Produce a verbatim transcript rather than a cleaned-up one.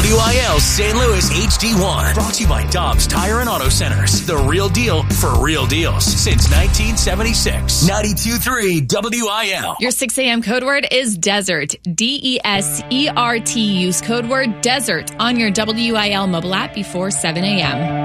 W I L Saint Louis H D one. Brought to you by Dobbs Tire and Auto Centers. The real deal for real deals since nineteen seventy-six. ninety-two point three W I L. Your six a.m. code word is desert. D E S E R T. Use code word desert on your W I L mobile app before seven a.m.